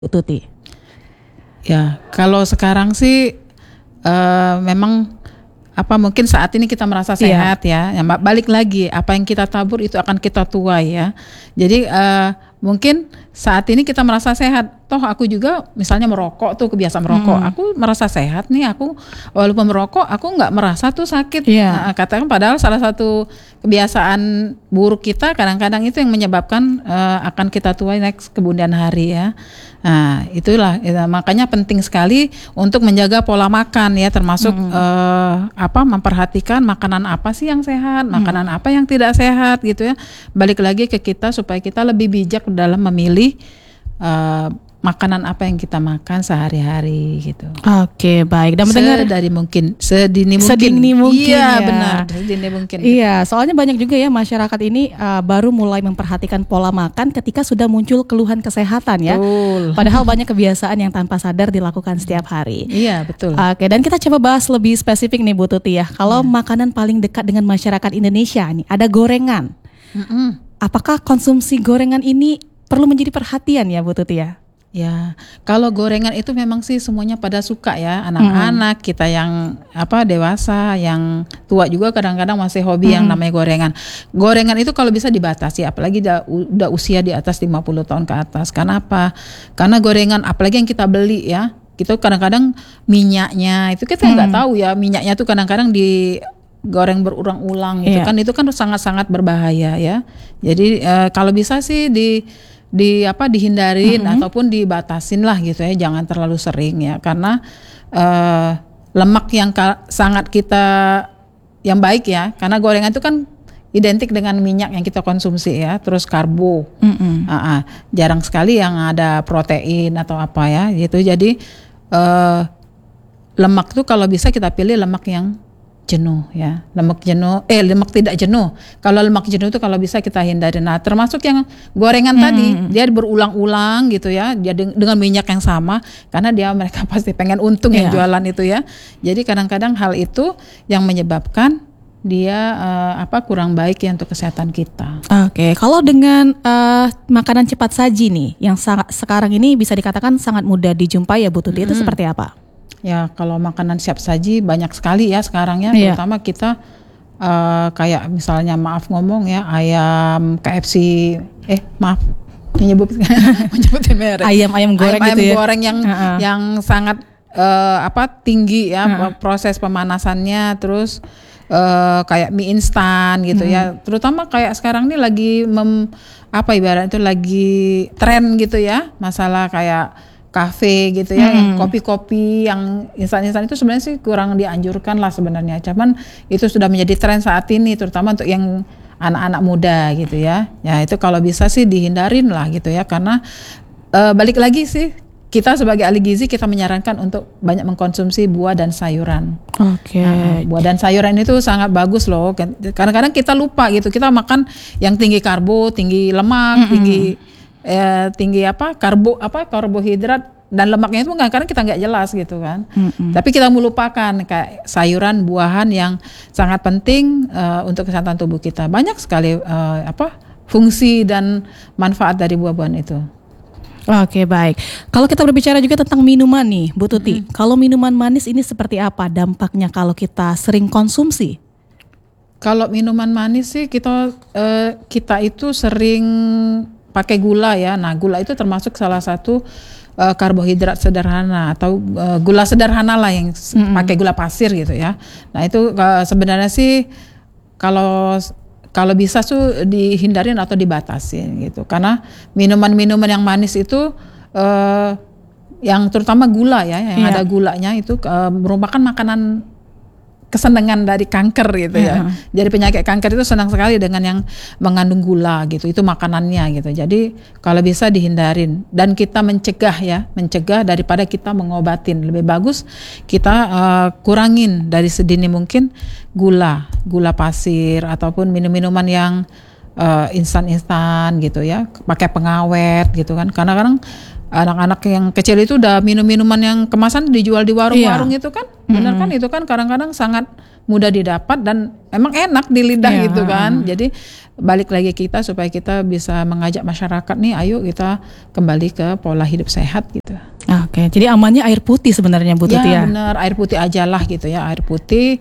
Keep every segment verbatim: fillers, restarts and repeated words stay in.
Bu Tuti? Ya, kalau sekarang sih uh, memang apa mungkin saat ini kita merasa sehat yeah. ya. Ya, balik lagi apa yang kita tabur itu akan kita tuai ya. Jadi uh, mungkin saat ini kita merasa sehat. Toh aku juga misalnya merokok tuh kebiasaan merokok. Hmm. Aku merasa sehat nih. Aku walaupun merokok aku nggak merasa tuh sakit. Yeah. Nah, katakan padahal salah satu kebiasaan buruk kita kadang-kadang itu yang menyebabkan uh, akan kita tuai next kemudian hari ya. Nah itulah ya, makanya penting sekali untuk menjaga pola makan ya, termasuk hmm. uh, apa memperhatikan makanan apa sih yang sehat, makanan hmm. apa yang tidak sehat gitu ya. Balik lagi ke kita supaya kita lebih bijak dalam memilih uh, makanan apa yang kita makan sehari-hari gitu. Oke, baik. Dan mendengar dari mungkin sedini mungkin. Sedini mungkin. Iya, ya. benar. Sedini mungkin. Iya, soalnya banyak juga ya masyarakat ini uh, baru mulai memperhatikan pola makan ketika sudah muncul keluhan kesehatan ya. Betul. Padahal banyak kebiasaan yang tanpa sadar dilakukan setiap hari. Iya, betul. Oke, dan kita coba bahas lebih spesifik nih Bu Tuti ya. Kalau ya. makanan paling dekat dengan masyarakat Indonesia nih, ada gorengan. Mm-mm. Apakah konsumsi gorengan ini perlu menjadi perhatian ya Bu Tuti ya? Ya, kalau gorengan itu memang sih semuanya pada suka ya, anak-anak, hmm. kita yang apa dewasa, yang tua juga kadang-kadang masih hobi hmm. yang namanya gorengan. Gorengan itu kalau bisa dibatasi, apalagi udah, udah usia di atas lima puluh tahun ke atas. Karena apa? Karena gorengan apalagi yang kita beli ya, kita kadang-kadang minyaknya itu kita nggak hmm. tahu ya, minyaknya tuh kadang-kadang di goreng berulang-ulang gitu yeah. kan, itu kan sangat-sangat berbahaya ya. Jadi eh, kalau bisa sih di di apa dihindarin mm-hmm. ataupun dibatasin lah gitu ya, jangan terlalu sering ya, karena uh, lemak yang ka- sangat kita yang baik ya, karena gorengan itu kan identik dengan minyak yang kita konsumsi ya, terus karbo, mm-hmm. uh-uh, jarang sekali yang ada protein atau apa ya gitu. Jadi uh, lemak tuh kalau bisa kita pilih lemak yang jenuh ya, lemak jenuh, eh lemak tidak jenuh. Kalau lemak jenuh itu kalau bisa kita hindari. Nah, termasuk yang gorengan hmm. tadi, dia berulang-ulang gitu ya, dia dengan minyak yang sama, karena dia mereka pasti pengen untung yeah. yang jualan itu ya. Jadi kadang-kadang hal itu yang menyebabkan dia uh, apa kurang baik ya untuk kesehatan kita. Oke, okay. Kalau dengan uh, makanan cepat saji nih, yang sa- sekarang ini bisa dikatakan sangat mudah dijumpai ya Bu Tuti, hmm. itu seperti apa? Ya, kalau makanan siap saji banyak sekali ya sekarang ya, yeah. terutama kita uh, kayak misalnya maaf ngomong ya, ayam K F C, eh maaf menyebut menyebutin merek. Ayam-ayam goreng ayam, gitu ayam ya. goreng yang uh-uh. yang sangat uh, apa tinggi ya uh-uh. proses pemanasannya, terus uh, kayak mie instan gitu uh-huh. ya. Terutama kayak sekarang ini lagi mem, apa ibarat itu lagi tren gitu ya, masalah kayak kafe gitu ya, hmm. yang kopi-kopi yang instan-instan itu sebenarnya sih kurang dianjurkan lah sebenarnya. Cuman itu sudah menjadi tren saat ini, terutama untuk yang anak-anak muda gitu ya. Ya itu kalau bisa sih dihindarin lah gitu ya, karena uh, balik lagi sih kita sebagai ahli gizi kita menyarankan untuk banyak mengkonsumsi buah dan sayuran. Oke. Okay. Nah, buah dan sayuran itu sangat bagus loh. Kadang-kadang kita lupa gitu, kita makan yang tinggi karbo, tinggi lemak, mm-hmm. tinggi Eh, tinggi apa karbo apa karbohidrat dan lemaknya itu kadang-kadang kita nggak jelas gitu kan. Mm-hmm. Tapi kita melupakan kayak sayuran, buahan yang sangat penting uh, untuk kesehatan tubuh kita. Banyak sekali uh, apa fungsi dan manfaat dari buah-buahan itu. Oke, baik. Kalau kita berbicara juga tentang minuman nih, Bu Tuti. Mm-hmm. Kalau minuman manis ini seperti apa dampaknya kalau kita sering konsumsi? Kalau minuman manis sih kita uh, kita itu sering pakai gula ya. Nah, gula itu termasuk salah satu uh, karbohidrat sederhana atau uh, gula sederhana lah yang mm-hmm. pakai gula pasir gitu ya. Nah, itu uh, sebenarnya sih kalau kalau bisa tuh dihindarin atau dibatasin gitu. Karena minuman-minuman yang manis itu uh, yang terutama gula ya, yang yeah. ada gulanya itu uh, merupakan makanan kesenangan dari kanker gitu ya. Uh-huh. Jadi penyakit kanker itu senang sekali dengan yang mengandung gula gitu. Itu makanannya gitu. Jadi kalau bisa dihindarin dan kita mencegah ya, mencegah daripada kita mengobatin. Lebih bagus kita uh, kurangin dari sedini mungkin gula, gula pasir ataupun minum-minuman yang uh, instan-instan gitu ya. Pakai pengawet gitu kan. Karena kadang anak-anak yang kecil itu udah minum minuman yang kemasan dijual di warung-warung iya. itu kan, benar kan itu kan kadang-kadang sangat mudah didapat dan emang enak di lidah iya. gitu kan. Jadi balik lagi kita supaya kita bisa mengajak masyarakat nih, ayo kita kembali ke pola hidup sehat gitu. Oke, jadi amannya air putih sebenarnya Bu Tuti ya? Ya benar, air putih aja lah gitu ya, air putih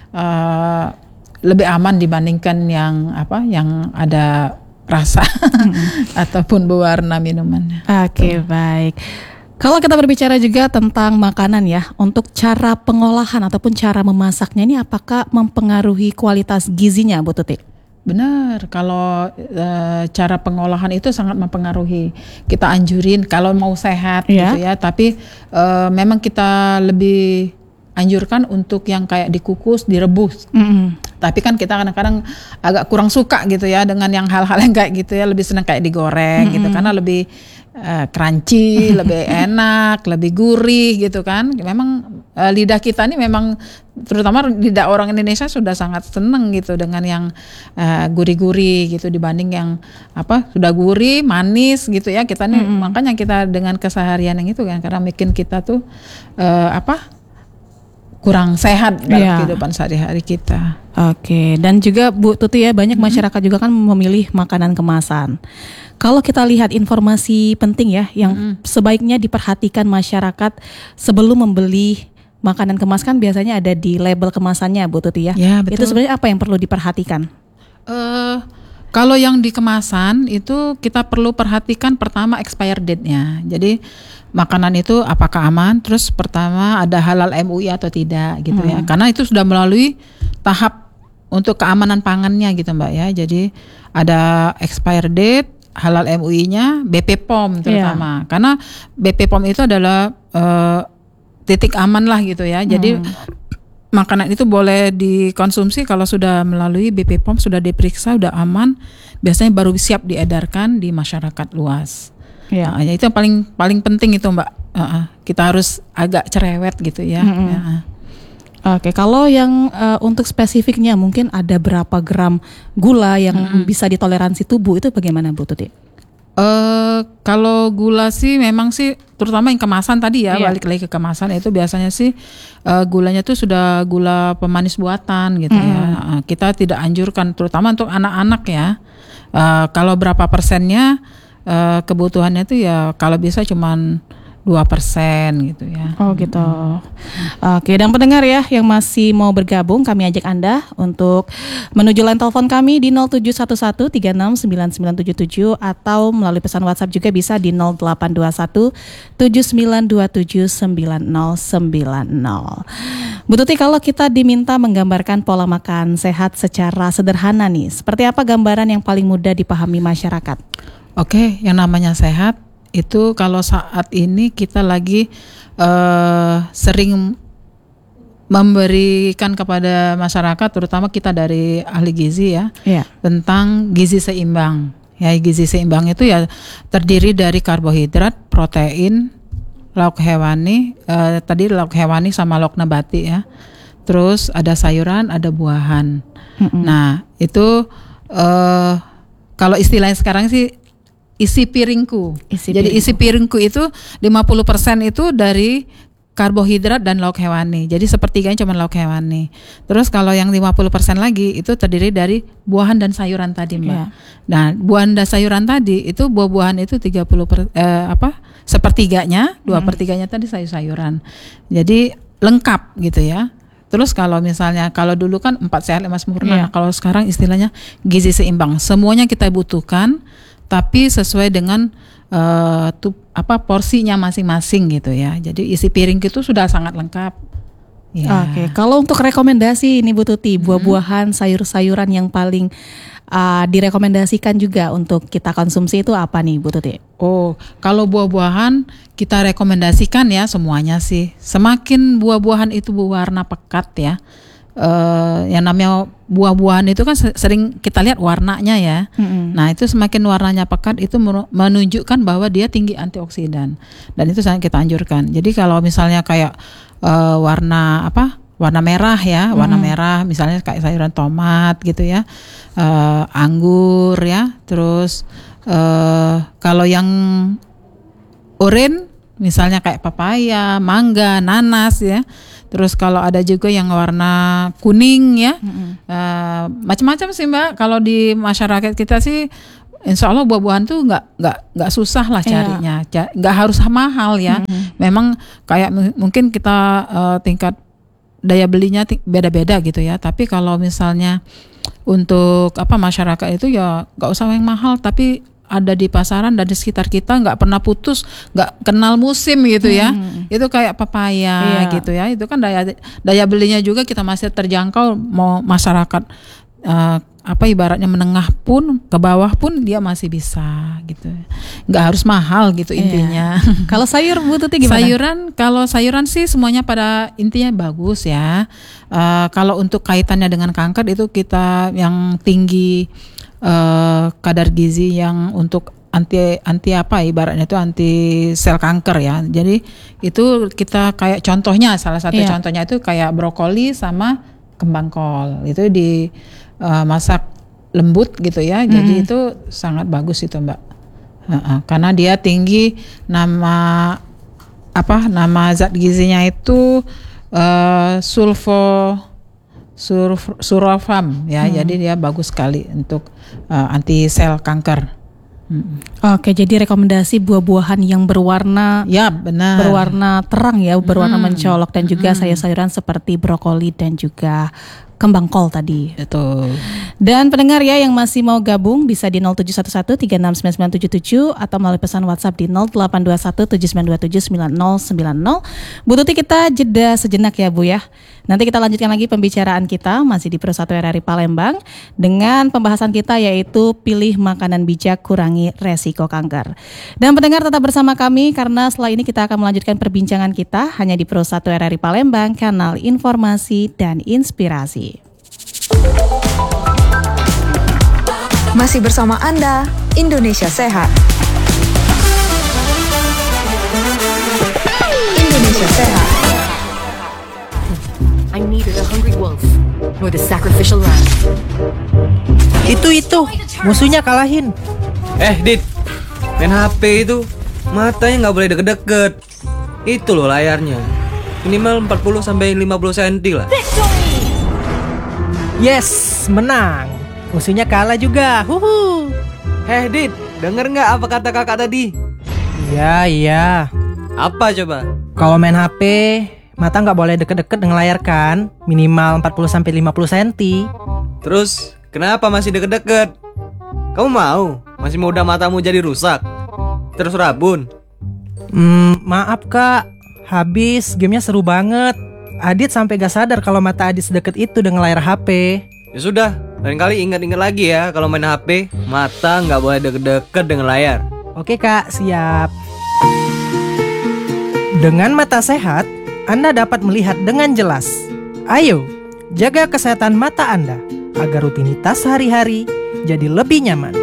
uh, lebih aman dibandingkan yang apa, yang ada rasa hmm. ataupun berwarna minumannya. Oke, Tuh. baik. Kalau kita berbicara juga tentang makanan ya, untuk cara pengolahan ataupun cara memasaknya ini apakah mempengaruhi kualitas gizinya, Bu Tuti? Benar, kalau e, cara pengolahan itu sangat mempengaruhi. Kita anjurin kalau mau sehat yeah. gitu ya, tapi e, memang kita lebih anjurkan untuk yang kayak dikukus, direbus. Mm-hmm. Tapi kan kita kadang-kadang agak kurang suka gitu ya dengan yang hal-hal yang kayak gitu ya, lebih senang kayak digoreng mm-hmm. gitu karena lebih uh, crunchy, lebih enak, lebih gurih gitu kan. Memang uh, lidah kita ini memang terutama lidah orang Indonesia sudah sangat seneng gitu dengan yang uh, gurih-gurih gitu dibanding yang apa sudah gurih, manis gitu ya. Kita nih mm-hmm. makanya kita dengan keseharian yang itu kan karena bikin kita tuh uh, apa kurang sehat dalam yeah. kehidupan sehari-hari kita. Oke, dan juga Bu Tuti ya banyak mm-hmm. masyarakat juga kan memilih makanan kemasan. Kalau kita lihat informasi penting ya yang mm-hmm. sebaiknya diperhatikan masyarakat sebelum membeli makanan kemasan biasanya ada di label kemasannya Bu Tuti ya. Ya betul. Itu sebenarnya apa yang perlu diperhatikan? Uh, kalau yang di kemasan itu kita perlu perhatikan pertama expired date-nya. Jadi makanan itu apakah aman, terus pertama ada halal M U I atau tidak gitu hmm. ya. Karena itu sudah melalui tahap untuk keamanan pangannya gitu Mbak ya. Jadi ada expired date, halal M U I-nya, B P P O M terutama. Yeah. Karena B P P O M itu adalah uh, titik aman lah gitu ya. Jadi hmm. makanan itu boleh dikonsumsi kalau sudah melalui B P P O M, sudah diperiksa, sudah aman, biasanya baru siap diedarkan di masyarakat luas. Ya, nah, itu yang paling paling penting itu Mbak. Uh-uh. Kita harus agak cerewet gitu ya. Mm-hmm. ya. Oke, kalau yang uh, untuk spesifiknya mungkin ada berapa gram gula yang mm-hmm. bisa ditoleransi tubuh itu bagaimana Bu Tuti? Uh, kalau gula sih memang sih terutama yang kemasan tadi ya, yeah. balik lagi ke kemasan itu biasanya sih uh, gulanya tuh sudah gula pemanis buatan gitu mm. ya. Uh, kita tidak anjurkan terutama untuk anak-anak ya. Uh, kalau berapa persennya Uh, kebutuhannya tuh ya kalau bisa cuman dua persen gitu ya. Oh gitu. Hmm. Oke, dan pendengar ya yang masih mau bergabung kami ajak Anda untuk menuju line telepon kami di nol tujuh satu satu tiga enam sembilan sembilan tujuh tujuh atau melalui pesan WhatsApp juga bisa di nol delapan dua satu tujuh sembilan dua tujuh sembilan nol sembilan nol. Bu Tuti, kalau kita diminta menggambarkan pola makan sehat secara sederhana nih, seperti apa gambaran yang paling mudah dipahami masyarakat? Oke, yang namanya sehat itu kalau saat ini kita lagi uh, sering memberikan kepada masyarakat, terutama kita dari ahli gizi ya, yeah. tentang gizi seimbang. Ya, gizi seimbang itu ya terdiri dari karbohidrat, protein, lauk hewani, uh, tadi lauk hewani sama lauk nabati ya. Terus ada sayuran, ada buahan. Mm-hmm. Nah, itu uh, kalau istilahnya sekarang sih isi piringku. Isi Jadi piringku. isi piringku itu lima puluh persen itu dari karbohidrat dan lauk hewani. Jadi sepertiganya cuma lauk hewani. Terus kalau yang lima puluh persen lagi itu terdiri dari buahan dan sayuran tadi, Mbak. Yeah. Nah, buahan dan sayuran tadi itu buah-buahan itu tiga puluh per, eh, apa? sepertiganya, dua hmm. pertiganya tadi sayur-sayuran. Jadi lengkap gitu ya. Terus kalau misalnya kalau dulu kan empat sehat lima sempurna. Yeah. Nah, kalau sekarang istilahnya gizi seimbang. Semuanya kita butuhkan tapi sesuai dengan uh, tuh, apa porsinya masing-masing gitu ya. Jadi isi piring itu sudah sangat lengkap. Ya. Oke, kalau untuk rekomendasi ini Bu Tuti, buah-buahan, sayur-sayuran yang paling uh, direkomendasikan juga untuk kita konsumsi itu apa nih Bu Tuti? Oh, kalau buah-buahan kita rekomendasikan ya semuanya sih. Semakin buah-buahan itu berwarna pekat ya. Uh, yang namanya buah-buahan itu kan sering kita lihat warnanya ya. Mm-hmm. Nah itu semakin warnanya pekat itu menunjukkan bahwa dia tinggi antioksidan dan itu sangat kita anjurkan. Jadi kalau misalnya kayak uh, warna apa warna merah ya, mm-hmm. warna merah misalnya kayak sayuran tomat gitu ya, uh, anggur ya, terus uh, kalau yang oren, misalnya kayak papaya, mangga, nanas ya. Terus kalau ada juga yang warna kuning ya, mm-hmm. uh, macam-macam sih Mbak. Kalau di masyarakat kita sih, insya Allah buah-buahan tuh nggak nggak nggak susah lah carinya, yeah. nggak harus mahal ya. Mm-hmm. Memang kayak m- mungkin kita uh, tingkat daya belinya t- beda-beda gitu ya. Tapi kalau misalnya untuk apa masyarakat itu ya nggak usah yang mahal, tapi ada di pasaran dan di sekitar kita, nggak pernah putus, nggak kenal musim gitu ya. Hmm. Itu kayak papaya iya. gitu ya. Itu kan daya daya belinya juga kita masih terjangkau. Mau masyarakat uh, apa ibaratnya menengah pun ke bawah pun dia masih bisa gitu. Nggak harus mahal gitu intinya. Iya. Kalau sayur Bu Tuti gimana? Sayuran, kalau sayuran sih semuanya pada intinya bagus ya. Uh, kalau untuk kaitannya dengan kanker itu kita yang tinggi Uh, kadar gizi yang untuk anti anti apa ibaratnya itu anti sel kanker ya. Jadi itu kita kayak contohnya salah satu yeah. contohnya itu kayak brokoli sama kembang kol. Itu di uh, masak lembut gitu ya. Mm. Jadi itu sangat bagus itu Mbak. Uh-uh. Karena dia tinggi nama apa nama zat gizinya itu uh, sulfo Sur, surofam ya, hmm. jadi dia bagus sekali untuk uh, anti sel kanker. Hmm. Oke, jadi rekomendasi buah-buahan yang berwarna, ya benar, berwarna terang ya, berwarna hmm. mencolok dan juga hmm. sayur-sayuran seperti brokoli dan juga kembang kol tadi. Betul. Dan pendengar ya yang masih mau gabung bisa di nol tujuh satu satu tiga enam sembilan sembilan tujuh tujuh atau melalui pesan WhatsApp di nol delapan dua satu tujuh sembilan dua tujuh sembilan nol sembilan nol. Bu Tuti, kita jeda sejenak ya Bu ya. Nanti kita lanjutkan lagi pembicaraan kita masih di Pro satu R R I Palembang dengan pembahasan kita yaitu pilih makanan bijak, kurangi resiko kanker. Dan pendengar tetap bersama kami karena setelah ini kita akan melanjutkan perbincangan kita hanya di Pro satu R R I Palembang, kanal informasi dan inspirasi. Masih bersama Anda, Indonesia Sehat. Indonesia Sehat. I neither the hungry wolf nor the sacrificial lamb. Itu itu, musuhnya kalahin. Eh, Dit, main H P itu matanya nggak boleh deket-deket. Itu loh layarnya, minimal empat puluh sampai lima puluh sentimeter lah. Yes, menang. Musuhnya kalah juga. Huhu. Eh, Dit, denger nggak apa kata kakak tadi? Iya, iya. Apa coba? Kalau main H P, mata nggak boleh deket-deket dengan layar kan, minimal empat puluh sampai lima puluh sentimeter. Terus, kenapa masih deket-deket? Kamu mau? Masih muda matamu jadi rusak? Terus rabun? Hmm, maaf kak, habis gamenya seru banget. Adit sampai gak sadar kalau mata Adit sedekat itu dengan layar H P. Ya sudah, lain kali ingat-ingat lagi ya, kalau main H P, mata nggak boleh deket-deket dengan layar. Oke kak, siap. Dengan mata sehat, Anda dapat melihat dengan jelas. Ayo, jaga kesehatan mata Anda agar rutinitas sehari-hari jadi lebih nyaman.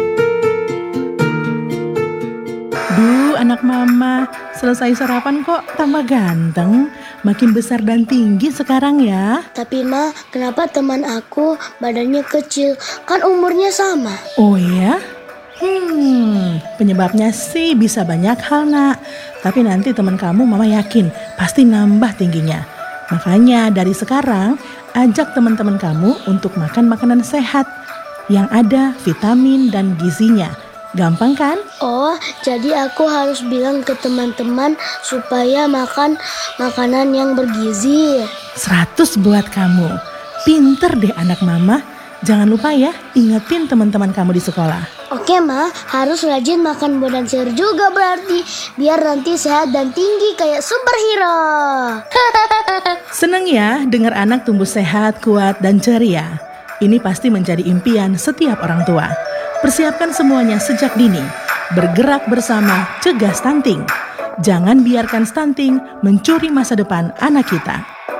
Duh, anak mama, selesai sarapan kok tambah ganteng. Makin besar dan tinggi sekarang ya. Tapi Ma, kenapa teman aku badannya kecil? Kan umurnya sama. Oh ya? Hmm, penyebabnya sih bisa banyak hal nak. Tapi nanti teman kamu mama yakin pasti nambah tingginya. Makanya dari sekarang ajak teman-teman kamu untuk makan makanan sehat yang ada vitamin dan gizinya. Gampang kan? Oh, jadi aku harus bilang ke teman-teman supaya makan makanan yang bergizi. Seratus buat kamu. Pinter deh anak mama. Jangan lupa ya, ingetin teman-teman kamu di sekolah. Oke Ma, harus rajin makan buah dan sayur juga berarti. Biar nanti sehat dan tinggi kayak superhero. Seneng ya dengar anak tumbuh sehat, kuat, dan ceria. Ini pasti menjadi impian setiap orang tua. Persiapkan semuanya sejak dini. Bergerak bersama, cegah stunting. Jangan biarkan stunting mencuri masa depan anak kita.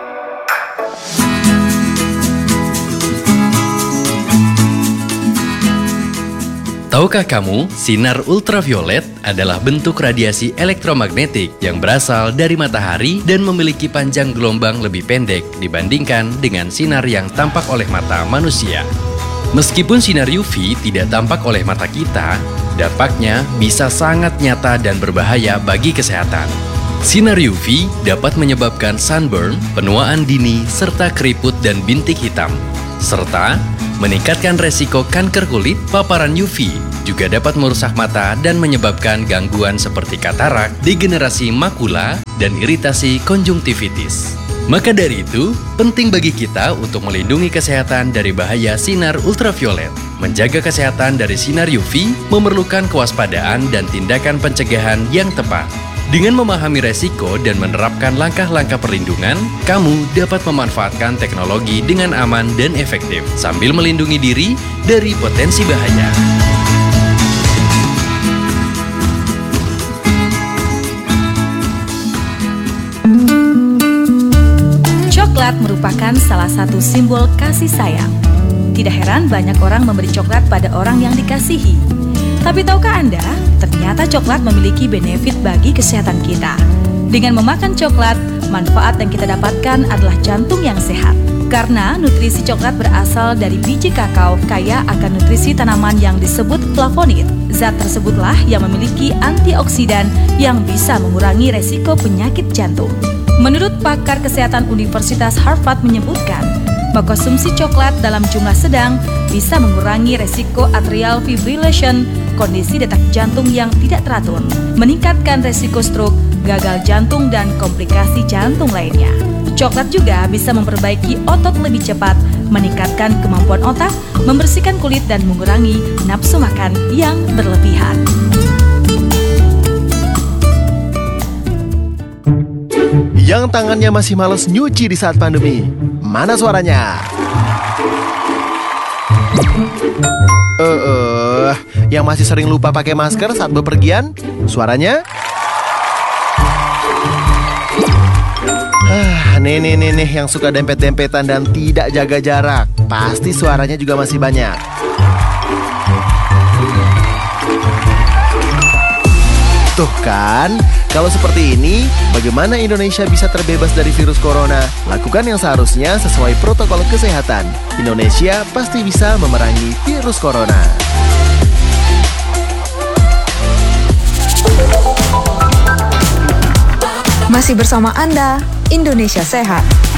Tahukah kamu, sinar ultraviolet adalah bentuk radiasi elektromagnetik yang berasal dari matahari dan memiliki panjang gelombang lebih pendek dibandingkan dengan sinar yang tampak oleh mata manusia. Meskipun sinar U V tidak tampak oleh mata kita, Dampaknya bisa sangat nyata dan berbahaya bagi kesehatan. Sinar U V dapat menyebabkan sunburn, penuaan dini, serta keriput dan bintik hitam. Serta meningkatkan resiko kanker kulit. Paparan U V juga dapat merusak mata dan menyebabkan gangguan seperti katarak, degenerasi makula, dan iritasi konjungtivitis. Maka dari itu, penting bagi kita untuk melindungi kesehatan dari bahaya sinar ultraviolet. Menjaga kesehatan dari sinar U V memerlukan kewaspadaan dan tindakan pencegahan yang tepat. Dengan memahami resiko dan menerapkan langkah-langkah perlindungan, kamu dapat memanfaatkan teknologi dengan aman dan efektif, sambil melindungi diri dari potensi bahaya. Coklat merupakan salah satu simbol kasih sayang. Tidak heran banyak orang memberi coklat pada orang yang dikasihi. Tapi tahukah Anda, ternyata coklat memiliki benefit bagi kesehatan kita. Dengan memakan coklat, manfaat yang kita dapatkan adalah jantung yang sehat. Karena nutrisi coklat berasal dari biji kakao kaya akan nutrisi tanaman yang disebut flavonoid. Zat tersebutlah yang memiliki antioksidan yang bisa mengurangi resiko penyakit jantung. Menurut pakar kesehatan Universitas Harvard menyebutkan, mengkonsumsi coklat dalam jumlah sedang bisa mengurangi resiko atrial fibrillation, kondisi detak jantung yang tidak teratur, meningkatkan resiko stroke, gagal jantung, dan komplikasi jantung lainnya. Coklat juga bisa memperbaiki otot lebih cepat, meningkatkan kemampuan otak, membersihkan kulit, dan mengurangi nafsu makan yang berlebihan. Yang tangannya masih males nyuci di saat pandemi, mana suaranya? Eh, uh, uh, yang masih sering lupa pakai masker saat bepergian, suaranya? Ah, nih nih nih nih yang suka dempet-dempetan dan tidak jaga jarak, pasti suaranya juga masih banyak. Tuh kan, kalau seperti ini, bagaimana Indonesia bisa terbebas dari virus corona? Lakukan yang seharusnya sesuai protokol kesehatan. Indonesia pasti bisa memerangi virus corona. Masih bersama Anda, Indonesia Sehat.